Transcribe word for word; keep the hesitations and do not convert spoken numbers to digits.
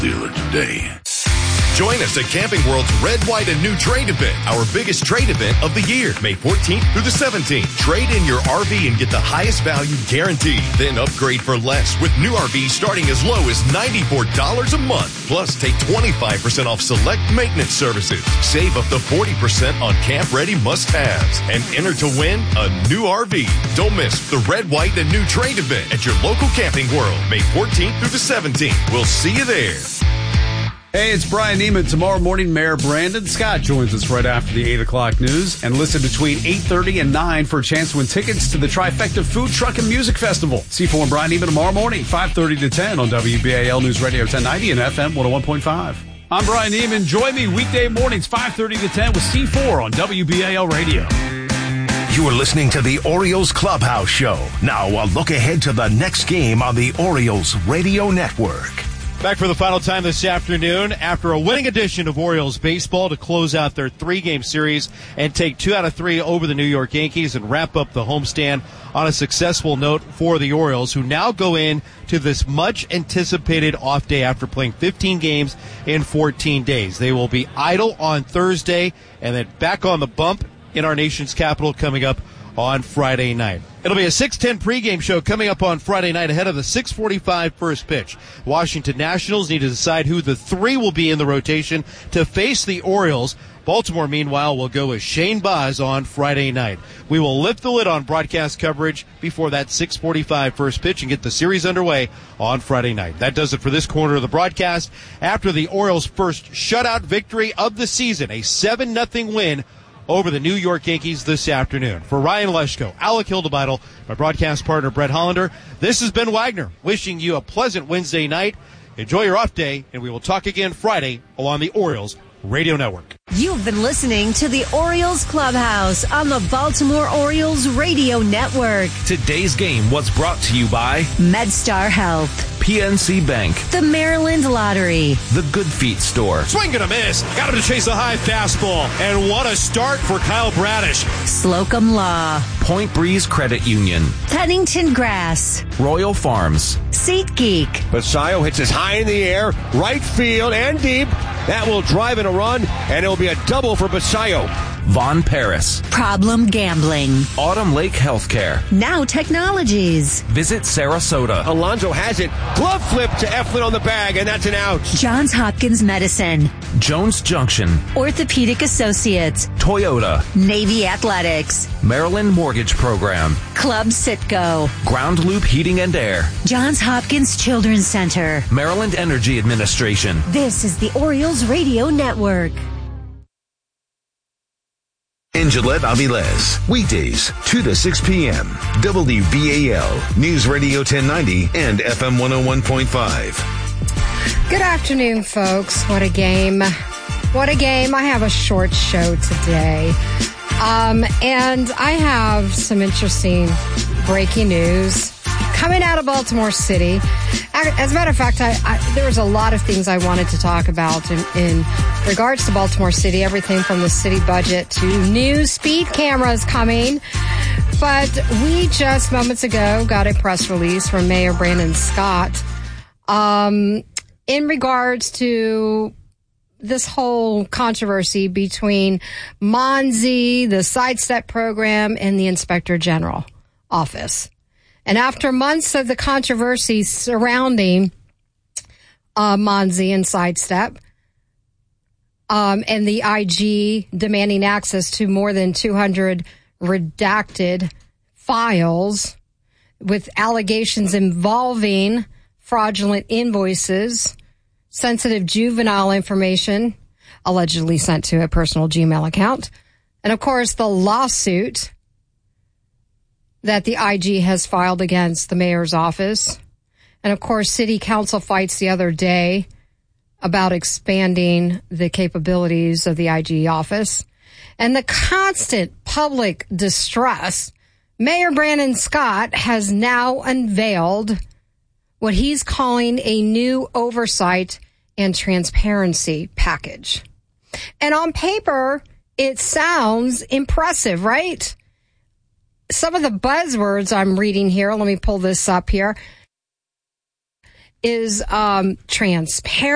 Dealer today. Join us at Camping World's Red, White, and New Trade Event, our biggest trade event of the year, May fourteenth through the seventeenth. Trade in your R V and get the highest value guaranteed. Then upgrade for less with new R Vs starting as low as ninety-four dollars a month. Plus, take twenty-five percent off select maintenance services. Save up to forty percent on camp-ready must-haves. And enter to win a new R V. Don't miss the Red, White, and New Trade Event at your local Camping World, May fourteenth through the seventeenth. We'll see you there. Hey, it's Brian Neiman. Tomorrow morning, Mayor Brandon Scott joins us right after the eight o'clock news. And listen between eight thirty and nine for a chance to win tickets to the Trifecta Food Truck and Music Festival. C four and Brian Neiman tomorrow morning, five thirty to ten on W B A L News Radio ten ninety and F M one oh one point five. I'm Brian Neiman. Join me weekday mornings, five thirty to ten with C four on W B A L Radio. You are listening to the Orioles Clubhouse Show. Now, a look ahead to the next game on the Orioles Radio Network. Back for the final time this afternoon after a winning edition of Orioles baseball to close out their three-game series and take two out of three over the New York Yankees and wrap up the homestand on a successful note for the Orioles, who now go in to this much-anticipated off day after playing fifteen games in fourteen days. They will be idle on Thursday and then back on the bump in our nation's capital coming up on Friday night. It'll be a six ten pregame show coming up on Friday night ahead of the six forty-five first pitch. Washington Nationals need to decide who the three will be in the rotation to face the Orioles. Baltimore, meanwhile, will go with Shane Baz on Friday night. We will lift the lid on broadcast coverage before that six forty-five first pitch and get the series underway on Friday night. That does it for this corner of the broadcast. After the Orioles' first shutout victory of the season, a seven nothing win over the New York Yankees this afternoon. For Ryan Leschko, Alec Hildebeitel, my broadcast partner Brett Hollander, this has Ben Wagner wishing you a pleasant Wednesday night. Enjoy your off day, and we will talk again Friday along the Orioles Radio Network. You've been listening to the Orioles Clubhouse on the Baltimore Orioles Radio Network. Today's game was brought to you by MedStar Health, P N C Bank, the Maryland Lottery, the Good Feet Store. Swing and a miss. Got him to chase a high fastball. And what a start for Kyle Bradish. Slocum Law, Point Breeze Credit Union, Pennington Grass, Royal Farms, SeatGeek. Basayo hits this high in the air, right field and deep. That will drive in a run, and it will be a double for Basayo. Von Paris, Problem Gambling, Autumn Lake Healthcare, Now Technologies, Visit Sarasota. Alonso has it. Glove flip to Eflin on the bag, and that's an out. Johns Hopkins Medicine, Jones Junction, Orthopedic Associates, Toyota, Navy Athletics, Maryland Mortgage Program, Club Citgo, Ground Loop Heating and Air, Johns Hopkins Children's Center, Maryland Energy Administration. This is the Orioles Radio Network. In Gillette Avilés, weekdays, two to six p.m. W B A L, News Radio ten ninety and F M one oh one point five. Good afternoon, folks. What a game. What a game. I have a short show today. Um, and I have some interesting breaking news coming out of Baltimore City. As a matter of fact, I, I, there was a lot of things I wanted to talk about in, in regards to Baltimore City, everything from the city budget to new speed cameras coming. But we just moments ago got a press release from Mayor Brandon Scott um, in regards to this whole controversy between Monzi, the Sidestep program, and the Inspector General office. And after months of the controversy surrounding uh, Monzi and Sidestep, um, and the I G demanding access to more than two hundred redacted files with allegations involving fraudulent invoices, sensitive juvenile information allegedly sent to a personal Gmail account, and of course the lawsuit that the I G has filed against the mayor's office. And of course, city council fights the other day about expanding the capabilities of the I G office. And the constant public distress, Mayor Brandon Scott has now unveiled what he's calling a new oversight and transparency package. And on paper, it sounds impressive, right? Some of the buzzwords I'm reading here, let me pull this up here, is um, transparent.